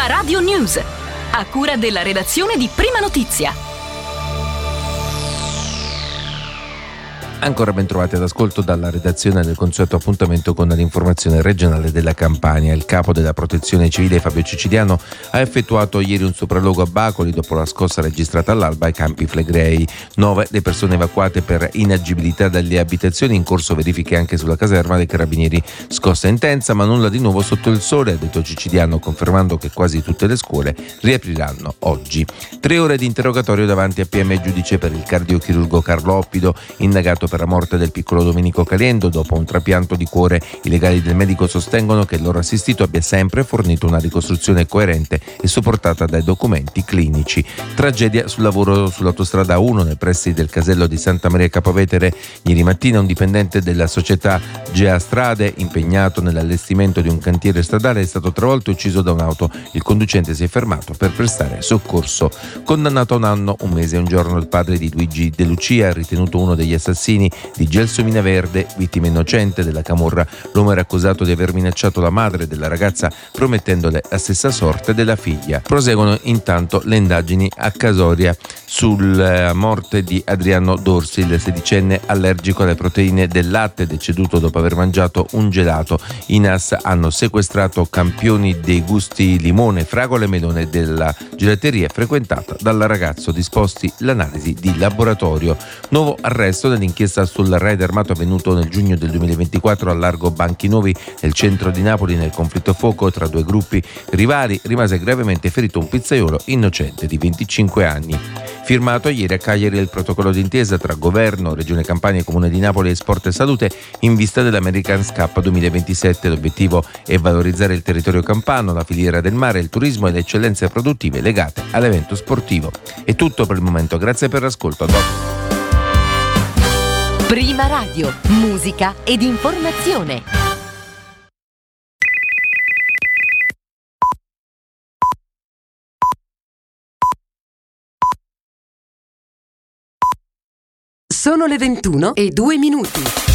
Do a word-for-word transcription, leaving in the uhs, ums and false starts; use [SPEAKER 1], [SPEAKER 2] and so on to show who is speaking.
[SPEAKER 1] Prima Radio News, a cura della redazione di Prima Notizia.
[SPEAKER 2] Ancora ben trovati all'ascolto dalla redazione del consueto appuntamento con l'informazione regionale della Campania. Il capo della Protezione Civile Fabio Cicidiano ha effettuato ieri un sopralluogo a Bacoli dopo la scossa registrata all'alba ai Campi Flegrei. Nove le persone evacuate per inagibilità dalle abitazioni, in corso verifiche anche sulla caserma dei Carabinieri. Scossa intensa ma nulla di nuovo sotto il sole, ha detto Cicidiano, confermando che quasi tutte le scuole riapriranno oggi. Tre ore di interrogatorio davanti a P M giudice per il cardiochirurgo Carlo Oppido, indagato per la morte del piccolo Domenico Caliendo dopo un trapianto di cuore. I legali del medico sostengono che il loro assistito abbia sempre fornito una ricostruzione coerente e supportata dai documenti clinici. Tragedia sul lavoro sull'autostrada uno nei pressi del casello di Santa Maria Capovetere. Ieri mattina un dipendente della società Gea Strade, impegnato nell'allestimento di un cantiere stradale, è stato travolto e ucciso da un'auto. Il conducente si è fermato per prestare soccorso. Condannato a un anno, un mese e un giorno il padre di Luigi De Lucia, ritenuto uno degli assassini di Gelsomina Verde, vittima innocente della camorra. L'uomo era accusato di aver minacciato la madre della ragazza promettendole la stessa sorte della figlia. Proseguono intanto le indagini a Casoria sulla morte di Adriano Dorsi, il sedicenne allergico alle proteine del latte, deceduto dopo aver mangiato un gelato. I N A S hanno sequestrato campioni dei gusti limone, fragola e melone della gelateria frequentata dal ragazzo, disposti l'analisi di laboratorio. Nuovo arresto nell'inchiesta sul raid armato avvenuto nel giugno del duemilaventiquattro al largo Banchi Nuovi, nel centro di Napoli. Nel conflitto a fuoco tra due gruppi rivali rimase gravemente ferito un pizzaiolo innocente di venticinque anni. Firmato ieri a Cagliari il protocollo d'intesa tra Governo, Regione Campania, Comune di Napoli e Sport e Salute in vista dell'America's Cup duemilaventisette. L'obiettivo è valorizzare il territorio campano, la filiera del mare, il turismo e le eccellenze produttive legate all'evento sportivo. È tutto per il momento, grazie per l'ascolto.
[SPEAKER 1] Prima Radio, musica ed informazione.
[SPEAKER 3] Sono le ventuno e due minuti.